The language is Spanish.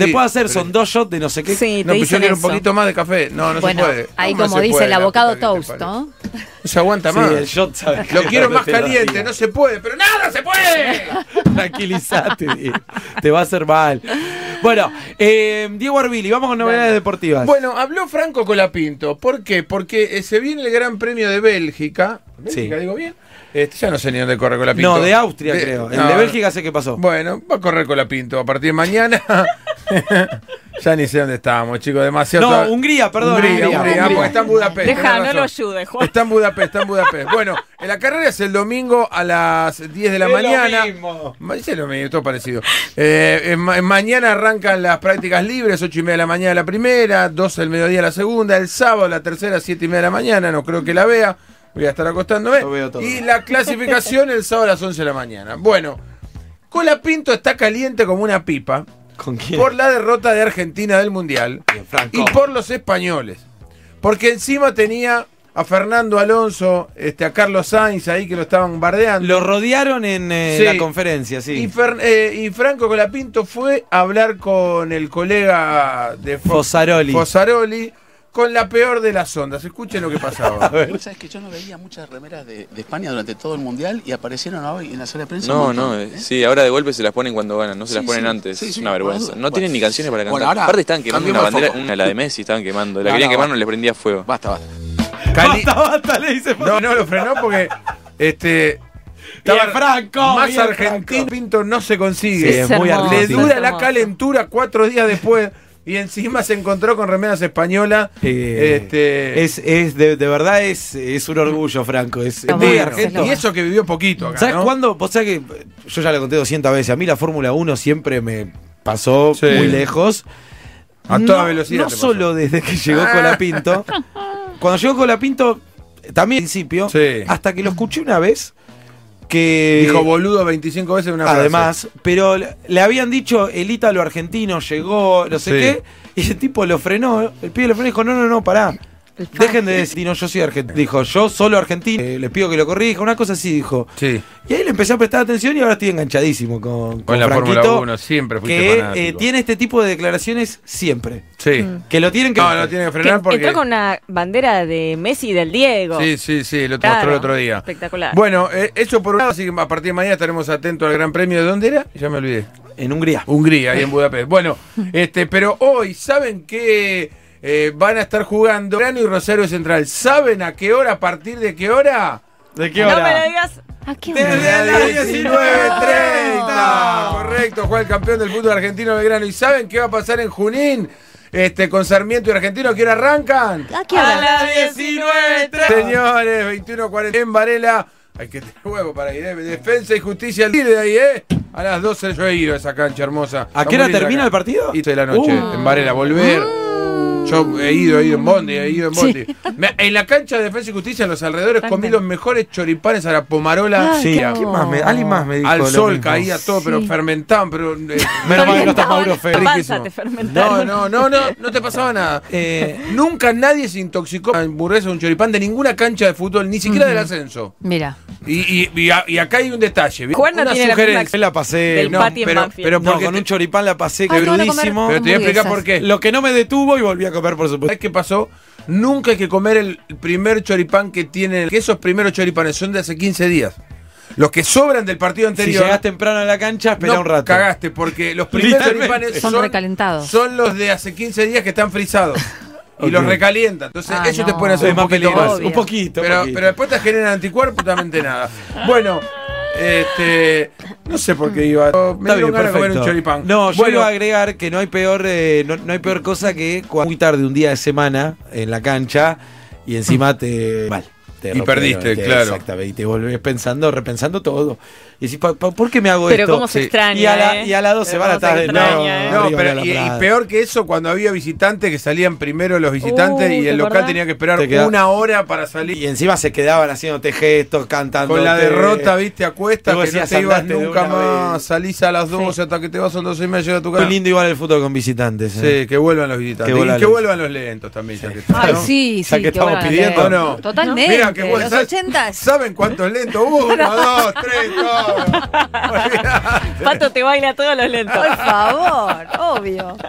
Después de hacer son 2 shots de no sé qué. Sí, No, te pues yo dicen quiero un eso. poquito más de café. No se Bueno, puede. ahí ¿Cómo como se dice puede? el La abogado puta que te Toast, parió. ¿no? No se aguanta Sí, más. el shot, ¿sabes? Lo quiero más Te lo caliente, digo. no se puede, pero nada se puede. Tranquilízate, te va a hacer mal. Bueno, Diego Arbili, vamos con novedades deportivas. Bueno, habló Franco Colapinto. ¿Por qué? Porque se viene el Gran Premio de Bélgica. ¿Bélgica, Sí. digo bien? Ya no sé ni dónde corre Colapinto. No, de Austria creo. El no, de Bélgica sé qué pasó. Bueno, va a correr Colapinto a partir de mañana. Ya ni sé dónde estábamos, chicos. Demasiado. No, Hungría, perdón. Hungría, porque está en Budapest. Deja, tenés no razón. lo ayude, Juan. Está en Budapest. Bueno, la carrera es el domingo a las 10 de la Es lo mañana. mismo. Es lo mismo, todo parecido. Mañana arrancan las prácticas libres, 8:30 de la mañana la primera, 12 del mediodía la segunda, el sábado la tercera, 7:30 de la mañana, no creo que la vea, voy a estar acostándome. Lo veo todo. Y la clasificación el sábado a las 11 de la mañana. Bueno, Colapinto está caliente como una pipa. ¿Con quién? Por la derrota de Argentina del Mundial Bien, Franco. y por los españoles. Porque encima tenía a Fernando Alonso, a Carlos Sainz ahí que lo estaban bardeando. Lo rodearon en Sí. la conferencia, sí. Y Franco Colapinto fue a hablar con el colega de Fossaroli. con la peor de las ondas. Escuchen lo que pasaba. Vos sabés que yo no veía muchas remeras de España durante todo el Mundial y aparecieron hoy en la sala de prensa. No, un montón, no, sí, ahora de golpe se las ponen cuando ganan, no se las Sí, ponen sí, antes, sí, es sí, una por vergüenza. las dudas. No tienen ni canciones para Bueno, cantar. ahora Aparte estaban quemando una cambiemos el bandera, foco. una la de Messi estaban quemando, la No, querían no, quemar, no les prendía fuego. Basta. Basta, le dice. No lo frenó porque Bien, Franco. más bien, argentino Franco. Pinto no se consigue. Sí, es muy hermoso, Le argentino. dura es la hermoso. calentura 4 días después y encima se encontró con remeras españolas. De verdad es un orgullo, Franco. Es Está muy bueno, argentino. Y eso que vivió poquito acá, ¿Sabes ¿no? cuándo? Vos sabés que yo ya lo conté 200 veces. A mí la Fórmula 1 siempre me pasó Sí. muy lejos. A toda velocidad No te pasó. solo desde que llegó Colapinto. Cuando llegó Colapinto, también al principio, Sí. hasta que lo escuché una vez, que Dijo boludo 25 veces en una frase. además, pero le habían dicho el ítalo argentino llegó, no sé Sí. qué, y ese tipo lo frenó, el pibe lo frenó y dijo, no, pará. Dejen de decir, no, yo soy argentino. Dijo, yo solo argentino, les pido que lo corrija, una cosa así, dijo. Sí. Y ahí le empecé a prestar atención y ahora estoy enganchadísimo con Con la Franquito, Fórmula 1 siempre fuiste que fanático. tiene este tipo de declaraciones siempre. Sí. Que lo tienen que... No, lo tiene que frenar porque... Entró con una bandera de Messi y del Diego. Sí, lo Claro, mostró el otro día. espectacular. Bueno, eso por un lado, así que a partir de mañana estaremos atentos al Gran Premio. ¿De dónde era? Ya me olvidé. En Hungría. Hungría, ahí en Budapest. Bueno, pero hoy, ¿saben qué? Van a estar jugando Grano y Rosario Central. ¿Saben a qué hora? ¿A partir de qué hora? ¿De qué No hora? me lo digas. ¿A qué hora? Desde las 19:30. Correcto, juega el campeón del fútbol argentino Belgrano. ¿Y saben qué va a pasar en Junín? Con Sarmiento y Argentino, ¿a qué hora arrancan? ¿A qué hora? las 19:30. Señores, 21:40 en Varela. Hay que tener huevo para ir, Defensa y Justicia al de ahí, A las 12 yo he ido a esa cancha hermosa. ¿A qué hora termina el partido? Y de la noche, en Varela, volver. Yo he ido en Bondi, En la cancha de Defensa y Justicia, en los alrededores, comí los mejores choripanes a la pomarola. Ay, Sí, qué ¿quién más alguien más me dijo Al lo sol mismo. caía todo, pero fermentaban, pero... Menos mal que no está Mauro La Félix. panza te fermentaron. No te pasaba nada. Nunca nadie se intoxicó con hamburguesa o un choripán de ninguna cancha de fútbol, ni siquiera del ascenso. Mira. Y acá hay un detalle. Juan no una tiene la sugerencia. Yo la pasé. Del patio en Banfield. pero No, porque con un choripán la pasé Ay, no van a comer crudísimo. pero te voy a explicar por qué. Lo que no me detuvo y volví a comer, por supuesto. ¿Sabes qué pasó? Nunca hay que comer el primer choripán que tienen. Que esos primeros choripanes son de hace 15 días. Los que sobran del partido Si anterior. llegás temprano a la cancha, espera no, un rato. cagaste, porque los primeros Literalmente. choripanes Son recalentados. son los de hace 15 días que están frisados. Y Ok. los recalientan. Entonces, Ah, ellos te no. pueden hacer Es un más poquito peligroso. más. Obvio. Un poquito. Pero después te generan anticuerpos, totalmente nada. Bueno, no sé por qué iba. Me Está dieron bien, ganas de comer perfecto. un choripán. No, yo Bueno, iba a agregar que no hay peor cosa que cuando muy tarde un día de semana en la cancha y encima te mal. Te Y rompieron, perdiste, claro. Exactamente, y te volvés repensando todo. Y decís, ¿por qué me hago Pero esto? cómo se extraña. Y a las 12 Pero van a cómo se estar de extraña, nuevo. No, arriba pero de la y Plata. peor que eso, cuando había visitantes que salían primero los visitantes y ¿te el local acordás? tenía que esperar Te queda- una hora para salir. Y encima se quedaban haciéndote gestos, cantando. Con la derrota, viste, a cuestas, Y vos que no decías, te ibas andate de nunca una más, vez. salís a las 12 hasta que te vas, son 12:30, llegas a tu Qué casa. lindo igual el fútbol con visitantes. Sí, que vuelvan los visitantes. Que vuelvan y que los- vuelvan los lentos también, ya que está, Ay, ¿no? sí, Ya sí. que estamos bueno, pidiendo, ¿o no? Totalmente. Mira que los 80. ¿Saben cuántos lentos? 1, 2, 3, todo. Pato te baila todos los lentos. Por favor, obvio.